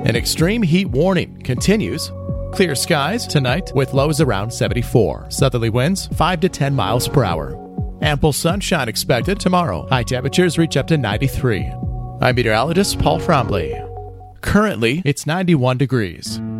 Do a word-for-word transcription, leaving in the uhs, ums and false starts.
An extreme heat warning continues. Clear skies tonight with lows around seventy-four. Southerly winds five to ten miles per hour. Ample sunshine expected tomorrow. High temperatures reach up to ninety-three. I'm meteorologist Paul Frombley. Currently, it's ninety-one degrees.